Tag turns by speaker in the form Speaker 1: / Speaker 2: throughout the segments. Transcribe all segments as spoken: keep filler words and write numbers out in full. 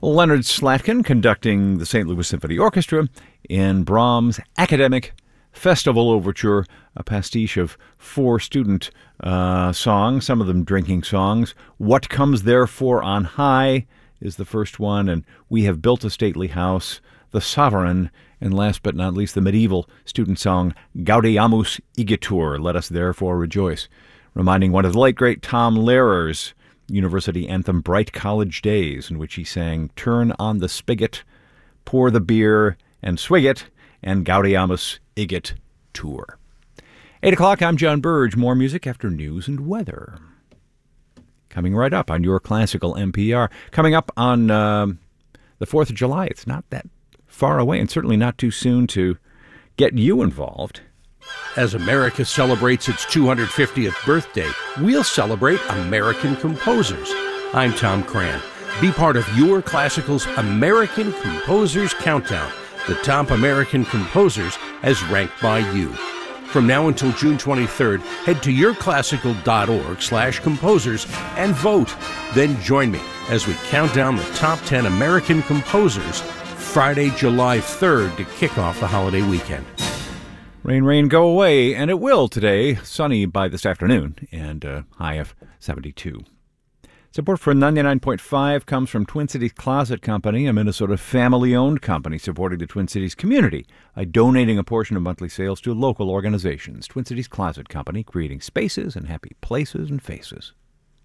Speaker 1: Leonard Slatkin conducting the Saint Louis Symphony Orchestra in Brahms' Academic Festival Overture, a pastiche of four student uh, songs, some of them drinking songs. What Comes Therefore on High is the first one, and We Have Built a Stately House, The Sovereign, and last but not least, the medieval student song Gaudeamus Igitur, Let Us Therefore Rejoice, reminding one of the late, great Tom Lehrer's university anthem, Bright College Days, in which he sang Turn on the Spigot, Pour the Beer, and Swig It, and Gaudeamus Igitur. Eight o'clock, I'm John Burge. More music after news and weather. Coming right up on your classical N P R. Coming up on uh, the fourth of July. It's not that far away, and certainly not too soon to get you involved.
Speaker 2: As America celebrates its two hundred fiftieth birthday, we'll celebrate American composers. I'm Tom Cran. Be part of your Classical's American Composers Countdown, the top American composers as ranked by you. From now until June twenty-third, head to yourclassical.org slash composers and vote. Then join me as we count down the top ten American composers Friday, July third to kick off the holiday weekend.
Speaker 1: Rain, rain, go away, and it will today. Sunny by this afternoon, and a high of seventy-two. Support for ninety-nine point five comes from Twin Cities Closet Company, a Minnesota family-owned company supporting the Twin Cities community by donating a portion of monthly sales to local organizations. Twin Cities Closet Company, creating spaces and happy places and faces.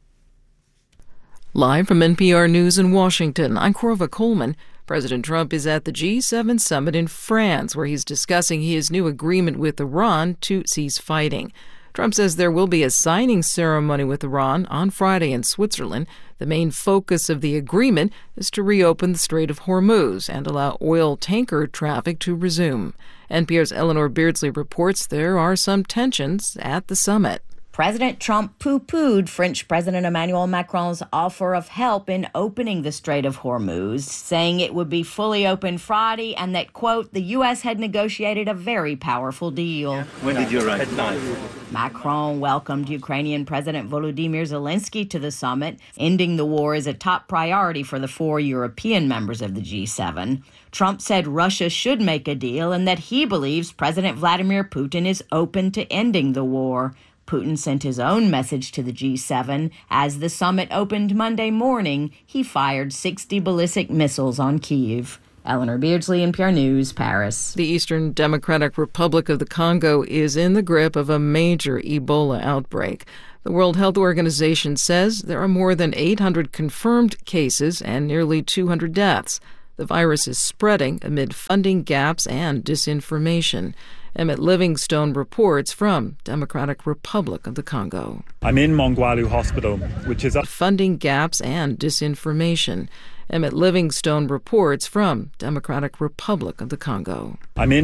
Speaker 3: Live from N P R News in Washington, I'm Corva Coleman. President Trump is at the G seven summit in France, where he's discussing his new agreement with Iran to cease fighting. Trump says there will be a signing ceremony with Iran on Friday in Switzerland. The main focus of the agreement is to reopen the Strait of Hormuz and allow oil tanker traffic to resume. N P R's Eleanor Beardsley reports there are some tensions at the summit.
Speaker 4: President Trump poo-pooed French President Emmanuel Macron's offer of help in opening the Strait of Hormuz, saying it would be fully open Friday and that, quote, the U S had negotiated a very powerful deal.
Speaker 5: When did you arrive? At nine.
Speaker 4: Macron welcomed Ukrainian President Volodymyr Zelensky to the summit. Ending the war is a top priority for the four European members of the G seven. Trump said Russia should make a deal and that he believes President Vladimir Putin is open to ending the war. Putin sent his own message to the G seven. As the summit opened Monday morning, he fired sixty ballistic missiles on Kyiv. Eleanor Beardsley, N P R News, Paris.
Speaker 3: The Eastern Democratic Republic of the Congo is in the grip of a major Ebola outbreak. The World Health Organization says there are more than eight hundred confirmed cases and nearly two hundred deaths. The virus is spreading amid funding gaps and disinformation. Emmett Livingstone reports from Democratic Republic of the Congo.
Speaker 6: I'm in Mongwalu Hospital, which is...
Speaker 3: Funding gaps and disinformation. Emmett Livingstone reports from Democratic Republic of the Congo.
Speaker 6: I'm in